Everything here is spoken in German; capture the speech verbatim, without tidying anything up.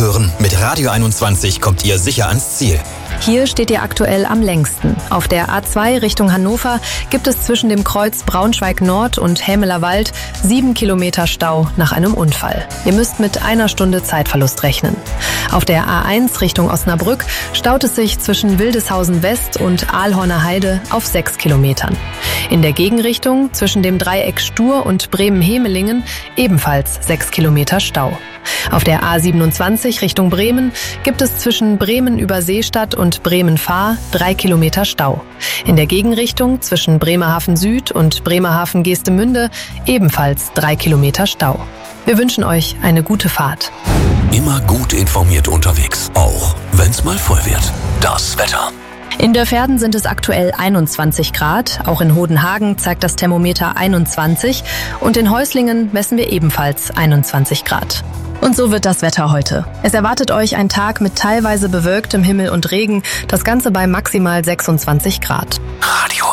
hören, mit Radio einundzwanzig kommt ihr sicher ans Ziel. Hier steht ihr aktuell am längsten. Auf der A zwei Richtung Hannover gibt es zwischen dem Kreuz Braunschweig Nord und Hämeler Wald sieben Kilometer Stau nach einem Unfall. Ihr müsst mit einer Stunde Zeitverlust rechnen. Auf der A eins Richtung Osnabrück staut es sich zwischen Wildeshausen West und Aalhorner Heide auf sechs Kilometern. In der Gegenrichtung zwischen dem Dreieck Stur und Bremen-Hemelingen ebenfalls sechs Kilometer Stau. Auf der A siebenundzwanzig Richtung Bremen gibt es zwischen Bremen-Überseestadt und Bremen-Fahr drei Kilometer Stau. In der Gegenrichtung zwischen Bremerhaven Süd und Bremerhaven-Geestemünde ebenfalls drei Kilometer Stau. Wir wünschen euch eine gute Fahrt. Immer gut informiert unterwegs, auch wenn's mal voll wird. Das Wetter. In Dörferden sind es aktuell einundzwanzig Grad, auch in Hodenhagen zeigt das Thermometer einundzwanzig und in Häuslingen messen wir ebenfalls einundzwanzig Grad. Und so wird das Wetter heute. Es erwartet euch ein Tag mit teilweise bewölktem Himmel und Regen, das Ganze bei maximal sechsundzwanzig Grad. Radio